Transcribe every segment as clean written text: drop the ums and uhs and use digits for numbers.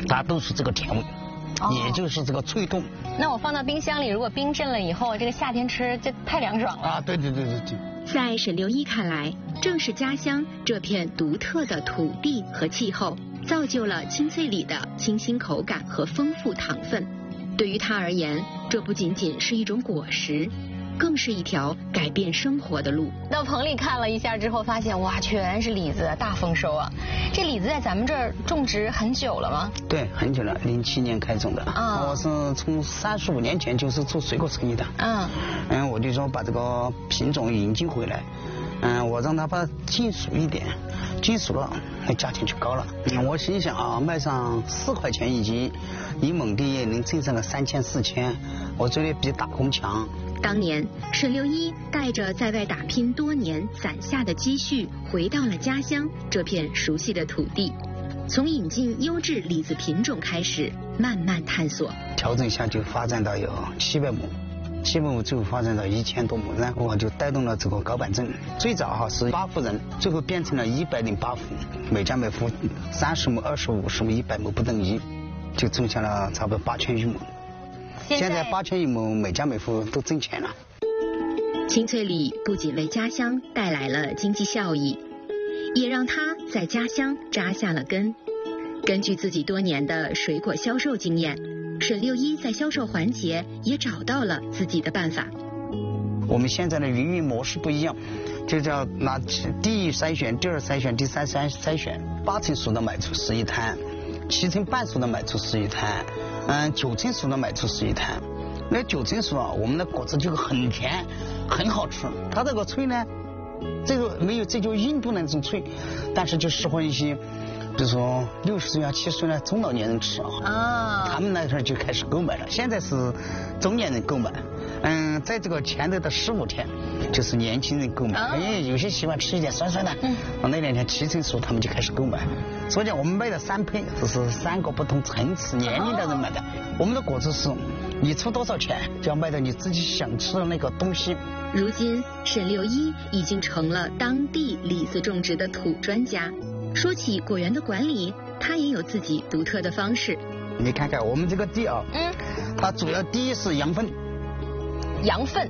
它都是这个甜味，也就是这个脆度。 那我放到冰箱里，如果冰镇了以后，这个夏天吃就太凉爽了啊！对。 在沈六一看来，正是家乡这片独特的土地和气候，造就了清脆里的清新口感和丰富糖分。对于他而言，这不仅仅是一种果实，更是一条改变生活的路。 到棚里看了一下之后，发现哇，全是李子，大丰收啊！这李子在咱们这儿种植很久了吗？ 对，很久了，07年开种的。我是从35年前就是做水果生意的。我就说把这个品种引进回来，我让它把它浸熟一点，浸熟了，那价钱就高了。我心想啊，卖上4块钱一斤，一亩地也能挣上个3000、4000，我觉得比打工强。 当年，沈六一带着在外打拼多年攒下的积蓄，回到了家乡这片熟悉的土地，从引进优质李子品种开始，慢慢探索。 调整下就发展到有700亩，最后发展到1000多亩，然后我就带动了这个高板镇。最早是8户人，最后变成了108户，每家每户30亩、20亩、50亩、100亩不等于，就种下了差不多8000余亩。现在8000余亩，每家每户都挣钱了。 清脆里不仅为家乡带来了经济效益，也让他在家乡扎下了根。根据自己多年的水果销售经验，沈六一在销售环节也找到了自己的办法。 我们现在的营运模式不一样，就叫拿第一筛选、第二筛选、第三筛选，8成熟的卖出11摊，7成半熟的卖出11摊，9成熟的卖出11摊。那9成熟啊，我们的果子就很甜，很好吃。它这个脆呢，这个没有这就印度那种脆，但是就适合一些，比如说60岁啊、70岁的中老年人吃啊。他们那时候就开始购买了。现在是中年人购买，在这个前头的15天，就是年轻人购买，因为有些喜欢吃一点酸酸的，那2天7成熟，他们就开始购买。所以讲，我们卖的3配，这是3个不同层次年龄的人买的。我们的果子是，你出多少钱就要卖到你自己想吃的那个东西。 如今，沈六一已经成了当地李子种植的土专家。说起果园的管理，他也有自己独特的方式。 你看看我们这个地啊，它主要第一是羊粪。 羊粪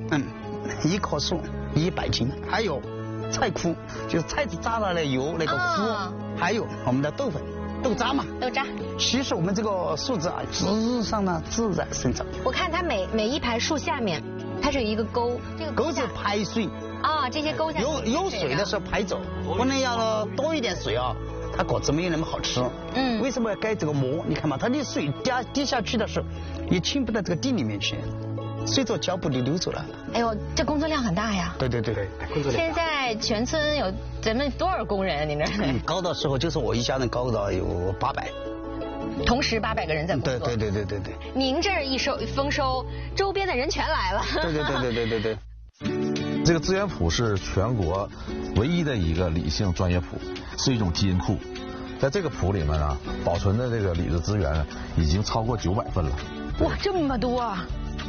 ，1棵树100斤，还有菜枯，就是菜籽榨了的油那个枯，还有我们的豆粉、豆渣嘛。 豆渣。 其实我们这个树枝啊，枝日上呢自然生长。 我看它每一排树下面，它是有一个沟，这个沟是排水啊，这些沟下有水的时候排走，不能要多一点水啊，它果子没有那么好吃。为什么要盖这个膜？你看嘛，它的水滴下去的时候，也进不到这个地里面去。随着脚步就溜走了。 哎呦，这工作量很大呀。 对，工作量。 现在全村有咱们多少工人？你这？ 高的时候就是我一家人高到有800。 同时800个人在工作。 对。 您这儿一丰收，周边的人全来了。 对。 这个资源谱是全国唯一的一个理性专业谱，是一种基因库。在这个谱里面呢，保存的这个李子资源已经超过900份了。 哇，这么多啊！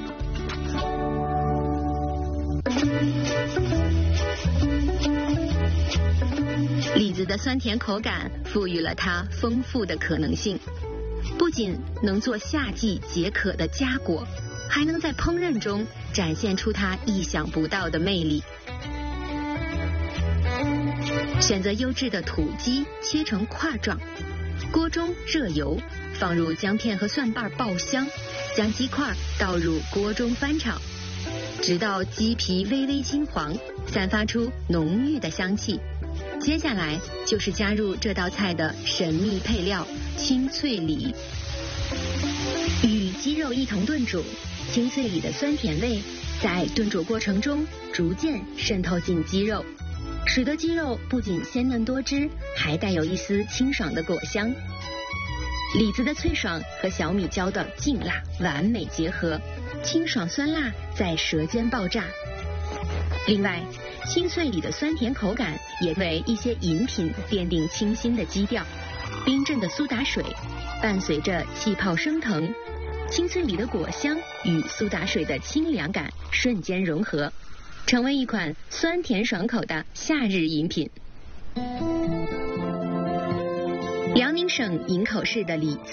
李子的酸甜口感赋予了它丰富的可能性，不仅能做夏季解渴的佳果，还能在烹饪中展现出它意想不到的魅力。选择优质的土鸡，切成块状，锅中热油，放入姜片和蒜瓣爆香，将鸡块倒入锅中翻炒，直到鸡皮微微金黄，散发出浓郁的香气。接下来就是加入这道菜的神秘配料清脆李，与鸡肉一同炖煮，清脆李的酸甜味在炖煮过程中逐渐渗透进鸡肉，使得鸡肉不仅鲜嫩多汁，还带有一丝清爽的果香。李子的脆爽和小米椒的劲辣完美结合，清爽酸辣在舌尖爆炸。另外，清脆李的酸甜口感也为一些饮品奠定清新的基调。冰镇的苏打水伴随着气泡升腾，清脆李的果香与苏打水的清凉感瞬间融合，成为一款酸甜爽口的夏日饮品。辽宁省营口市的李子